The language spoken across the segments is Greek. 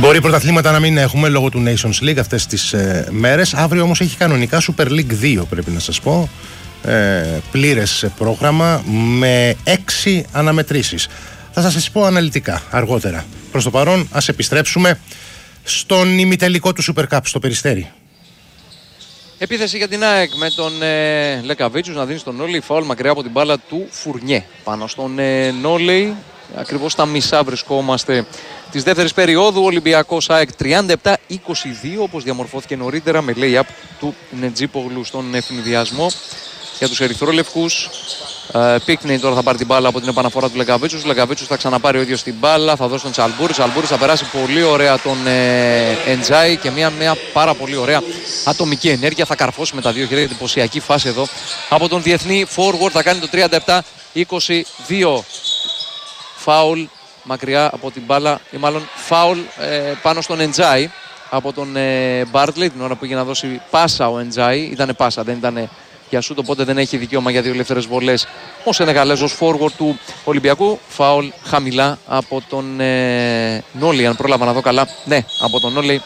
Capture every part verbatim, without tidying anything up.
Μπορεί πρωταθλήματα να μην έχουμε λόγω του Nations League αυτές τις ε, μέρες. Αύριο όμως έχει κανονικά Super League δύο, πρέπει να σας πω. Ε, πλήρες πρόγραμμα με έξι αναμετρήσεις. Θα σας πω αναλυτικά αργότερα. Προς το παρόν ας επιστρέψουμε στον ημιτελικό του Super Cup στο Περιστέρι. Επίθεση για την ΑΕΚ με τον ε, Λεκαβίτσιους να δίνει στον Νόλεϊ φάουλ μακριά από την μπάλα του Φουρνιέ. Πάνω στον ε, Νόλεϊ, ακριβώς στα μισά βρισκόμαστε της δεύτερης περίοδου. Ολυμπιακός ΑΕΚ τριάντα επτά είκοσι δύο, όπως διαμορφώθηκε νωρίτερα με lay-up του Νετζίπογλου στον ευνηδιασμό για τους ερυθρόλευκους. Uh, Πίκνεϊ τώρα θα πάρει την μπάλα από την επαναφορά του Λεκαβίτσιους. Λεκαβίτσιους θα ξαναπάρει ο ίδιος την μπάλα, θα δώσει τον Τσαλμπούρη. Τσαλμπούρης θα περάσει πολύ ωραία τον ε, Εντζάι και μια, μια πάρα πολύ ωραία ατομική ενέργεια. Θα καρφώσει με τα δύο χέρια, εντυπωσιακή φάση εδώ από τον διεθνή forward. Θα κάνει το τριάντα επτά είκοσι δύο. Φάουλ μακριά από την μπάλα, ή μάλλον φάουλ ε, πάνω στον Εντζάι από τον Μπάρτλεϊ. Ε, την ώρα που είχε να δώσει πάσα ο Εντζάι, ήταν πάσα, δεν ήταν για σούτ, οπότε δεν έχει δικαίωμα για δύο ελεύθερες βολές ο Σενεγαλέζος forward του Ολυμπιακού. Φάουλ χαμηλά από τον ε, Νόλεϊ, αν πρόλαβα να δω καλά. Ναι, από τον Νόλεϊ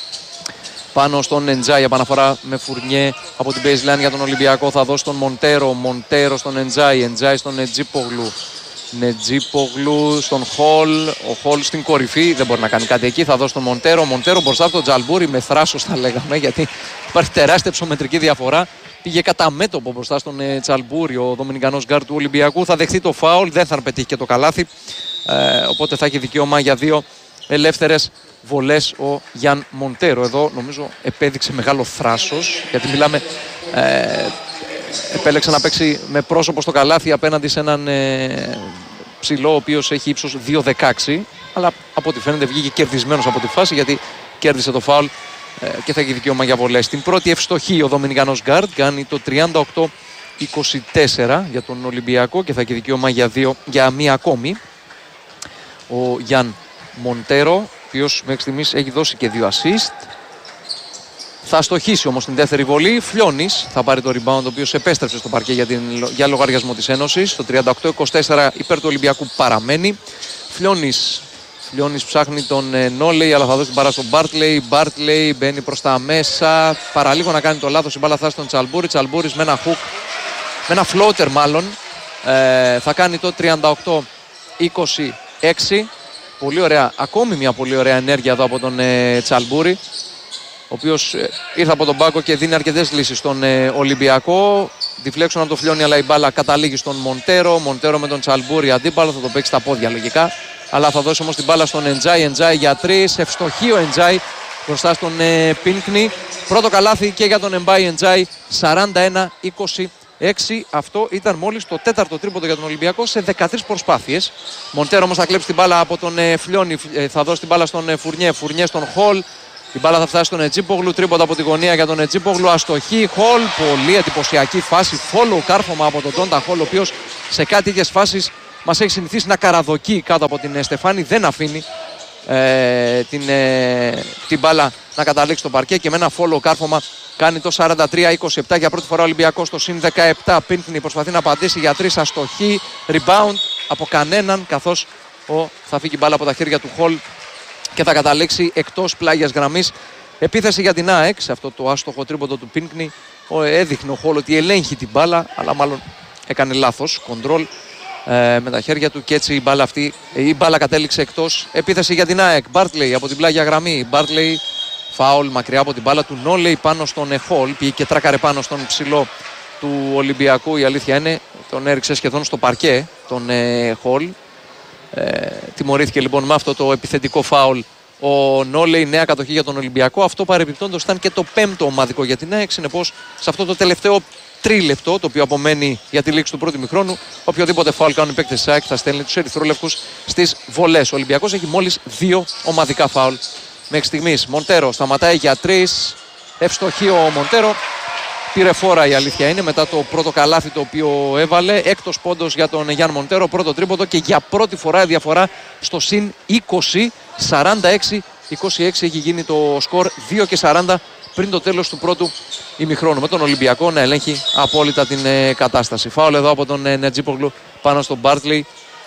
πάνω στον Εντζάι. Επαναφορά με Φουρνιέ από την baseline για τον Ολυμπιακό. Θα δώσει τον Μοντέρο. Μοντέρο στον Εντζάι. Εντζάι στον Νετζίπογλου. Νετζίπογλου στον Χολ. Ο Χολ στην κορυφή. Δεν μπορεί να κάνει κάτι εκεί. Θα δώσει τον Μοντέρο. Μοντέρο μπροστά από τον Τζαλμπούρη. Με θράσος θα λέγαμε, γιατί υπάρχει τεράστια ψωμετρική διαφορά. Πήγε κατά μέτωπο μπροστά στον ε, Τσαλμπούρη, ο Δομινικανός γκάρ του Ολυμπιακού. Θα δεχτεί το φάουλ, δεν θα πετύχει και το καλάθι. Ε, οπότε θα έχει δικαίωμα για δύο ελεύθερες βολές ο Γιάν Μοντέρο. Εδώ νομίζω επέδειξε μεγάλο θράσος, γιατί μιλάμε, ε, επέλεξε να παίξει με πρόσωπο στο καλάθι απέναντι σε έναν ε, ψηλό ο οποίος έχει ύψος δύο δεκαέξι. Αλλά από ό,τι φαίνεται βγήκε κερδισμένος από τη φάση, γιατί κέρδισε το φάουλ και θα έχει δικαίωμα για βολές. Στην πρώτη ευστοχή ο Δομινικανός γκάρντ κάνει το τριάντα οκτώ είκοσι τέσσερα για τον Ολυμπιακό και θα έχει δικαίωμα για, δύο, για μία ακόμη. Ο Γιάν Μοντέρο, ο οποίος μέχρι στιγμής έχει δώσει και δύο assist. Θα στοχίσει όμως την δεύτερη βολή. Φλιώνης θα πάρει το rebound, ο οποίος επέστρεψε στο παρκέ για, την, για λογαριασμό της Ένωσης. Το τριάντα οκτώ είκοσι τέσσερα υπέρ του Ολυμπιακού παραμένει. Φλιώνης Φλιώνης ψάχνει τον ε, Νόλεϊ, αλλά θα δώσει την μπάλα στον Μπάρτλεϊ. Μπάρτλεϊ μπαίνει προς τα μέσα. Παραλίγο να κάνει το λάθος. Η μπάλα θα φτάσει στον Τσαλμπούρη. Τσαλμπούρης με ένα hook, με ένα floater μάλλον. Ε, θα κάνει το τριάντα οκτώ είκοσι έξι. Πολύ ωραία, ακόμη μια πολύ ωραία ενέργεια εδώ από τον ε, Τσαλμπούρη, ο οποίος ε, ήρθε από τον πάγκο και δίνει αρκετές λύσεις στον ε, Ολυμπιακό. Deflection από το Φλιώνη, αλλά η μπάλα καταλήγει στον Μοντέρο. Μοντέρο με τον Τσαλμπούρη αντίπαλο, θα το παίξει στα πόδια λογικά. Αλλά θα δώσει όμως την μπάλα στον Εντζάι. Εντζάι για τρεις. Ευστοχή ο Εντζάι μπροστά στον ε, Πίνκνι. Πρώτο καλάθι και για τον Εμπάι Εντζάι. σαράντα ένα είκοσι έξι. Αυτό ήταν μόλις το τέταρτο τρίποντο για τον Ολυμπιακό σε δεκατρείς προσπάθειες. Μοντέρο όμως θα κλέψει την μπάλα από τον ε, Φλιώνη. Ε, θα δώσει την μπάλα στον ε, Φουρνιέ. Φουρνιέ στον Χολ. Η μπάλα θα φτάσει στον Ετζίπογλου. Τρίποντα από τη γωνία για τον Ετζίπογλου. Αστοχή. Χολ. Πολύ εντυπωσιακή φάση. Follow κάρφωμα από τον Τόντα Χολ, ο οποίος σε κάτι τέτοιες φάσεις μας έχει συνηθίσει να καραδοκεί κάτω από την Στεφάνη. Δεν αφήνει ε, την, ε, την μπάλα να καταλήξει στο παρκέ και με ένα follow κάρφωμα κάνει το σαράντα τρία είκοσι επτά. Για πρώτη φορά ο Ολυμπιακός στο συν δεκαεπτά. Πίνκνι προσπαθεί να απαντήσει για τρεις. Αστοχή. Rebound από κανέναν, καθώς ο, θα φύγει μπάλα από τα χέρια του Χολ και θα καταλήξει εκτός πλάγιας γραμμής. Επίθεση για την ΑΕΚ σε αυτό το άστοχο τρίποντο του Πίνκνι. Έδειχνε ο Χολ ότι ελέγχει την μπάλα, αλλά μάλλον έκανε λάθος κοντρόλ ε, με τα χέρια του και έτσι η μπάλα αυτή, η μπάλα κατέληξε εκτός. Επίθεση για την ΑΕΚ. Μπάρτλεϊ από την πλάγια γραμμή. Μπάρτλεϊ, φάουλ μακριά από την μπάλα του Νόλεϊ πάνω στον Χολ. Πήγε και τράκαρε πάνω στον ψηλό του Ολυμπιακού. Η αλήθεια είναι, τον έριξε σχεδόν στο παρκέ τον ε, Χολ. Ε, τιμωρήθηκε λοιπόν με αυτό το επιθετικό φάουλ ο Νόλεϊ. Νέα κατοχή για τον Ολυμπιακό. Αυτό παρεμπιπτόντως ήταν και το πέμπτο ομαδικό για την ΑΕΚ. Συνεπώς σε αυτό το τελευταίο τρίλεπτο, το οποίο απομένει για τη λήξη του πρώτου ημιχρόνου, οποιοδήποτε φάουλ κάνουν οι παίκτες της ΑΕΚ θα στέλνει τους ερυθρόλευκους στις βολές. Ο Ολυμπιακός έχει μόλις δύο ομαδικά φάουλ μέχρι στιγμής. Μοντέρο σταματάει για τρεις. Ευστοχή ο Μοντέρο. Πήρε φόρα, η αλήθεια είναι, μετά το πρώτο καλάθι το οποίο έβαλε. Έκτος πόντος για τον Γιάν Μοντέρο, πρώτο τρίποντο και για πρώτη φορά η διαφορά στο συν είκοσι. σαράντα έξι είκοσι έξι έχει γίνει το σκορ, δύο και σαράντα πριν το τέλος του πρώτου ημιχρόνου. Με τον Ολυμπιακό να ελέγχει απόλυτα την ε, κατάσταση. Φάουλ εδώ από τον ε, Νετζίπογλου πάνω στον Μπάρτλεϊ.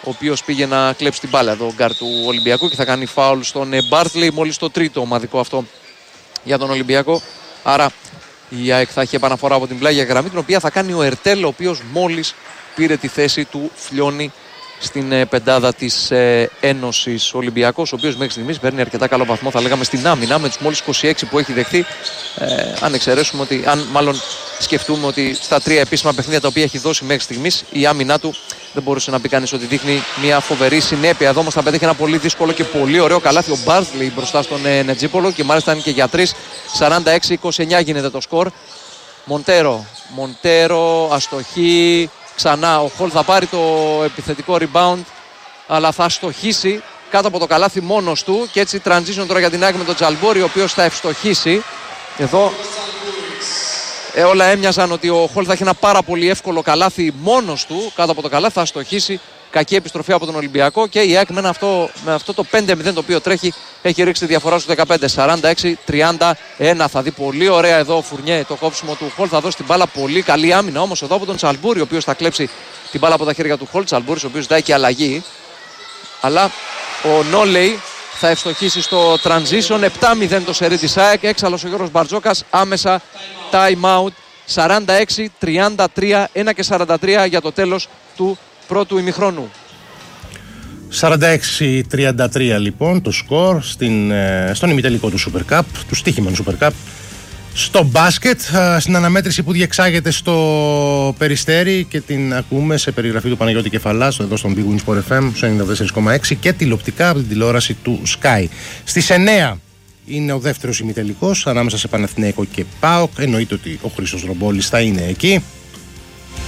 ο οποίος πήγε να κλέψει την μπάλα εδώ, ο γκάρ του Ολυμπιακού, και θα κάνει φάουλ στον Μπάρτλεϊ, μόλις το τρίτο ομαδικό αυτό για τον Ολυμπιακό. Άρα η ΑΕΚ θα έχει επαναφορά από την πλάγια γραμμή, την οποία θα κάνει ο Ερτέλ, ο οποίος μόλις πήρε τη θέση του Φλιώνη στην ε, πεντάδα της ε, Ένωσης. Ο Ολυμπιακός, ο οποίος μέχρι στιγμής παίρνει αρκετά καλό βαθμό, θα λέγαμε, στην άμυνα, με τους μόλις είκοσι έξι που έχει δεχτεί. Ε, αν εξαιρέσουμε ότι, αν μάλλον σκεφτούμε ότι στα τρία επίσημα παιχνίδια τα οποία έχει δώσει μέχρι στιγμής, η άμυνά του δεν μπορούσε να πει κανείς ότι δείχνει μια φοβερή συνέπεια. Εδώ όμως θα πετύχει ένα πολύ δύσκολο και πολύ ωραίο καλάθι ο Μπάρτλεϊ μπροστά στον ε, Νετζίπολο, και μάλιστα είναι και για τρεις. σαράντα έξι είκοσι εννιά γίνεται το σκορ. Μοντέρο, Μοντέρο, αστοχή. Ξανά ο Χολ θα πάρει το επιθετικό rebound, αλλά θα αστοχίσει κάτω από το καλάθι μόνος του, και έτσι transition τώρα για την ΑΕΚ με τον Τζαλμπόρι, ο οποίος θα ευστοχίσει. Εδώ ε, όλα έμοιαζαν ότι ο Χολ θα έχει ένα πάρα πολύ εύκολο καλάθι μόνος του, κάτω από το καλάθι θα αστοχίσει. Κακή επιστροφή από τον Ολυμπιακό, και η ΑΕΚ με αυτό, με αυτό το πέντε μηδέν το οποίο τρέχει έχει ρίξει τη διαφορά στους δεκαπέντε. σαράντα έξι τριάντα ένα. Θα δει πολύ ωραία εδώ ο Φουρνιέ το κόψιμο του Χολ. Θα δώσει την μπάλα, πολύ καλή άμυνα όμως εδώ από τον Τσαλμπούρη, ο οποίος θα κλέψει την μπάλα από τα χέρια του Χολ. Τσαλμπούρης, ο οποίος ζητάει και αλλαγή. Αλλά ο Νόλεϊ θα ευστοχίσει στο transition. επτά μηδέν το σερί της ΑΕΚ. Έξαλλος ο Γιώργος Μπαρτζόκας. Άμεσα time out. σαράντα έξι τριάντα τρία. ένα και σαράντα τρία για το τέλος του πρώτου ημιχρόνου. σαράντα έξι τριάντα τρία λοιπόν το σκορ στην, στον ημιτελικό του Super Cup, του στοίχημαν Super Cup. Στο μπάσκετ, στην αναμέτρηση που διεξάγεται στο Περιστέρι και την ακούμε σε περιγραφή του Παναγιώτη Κεφαλά, εδώ στον Big Win Sport εφ εμ στο ενενήντα τέσσερα κόμμα έξι, και τηλεοπτικά από την τηλεόραση του Sky. Στις εννέα είναι ο δεύτερος ημιτελικός ανάμεσα σε Παναθηναϊκό και ΠΑΟΚ. Εννοείται ότι ο Χρήστος Ρομπόλης θα είναι εκεί.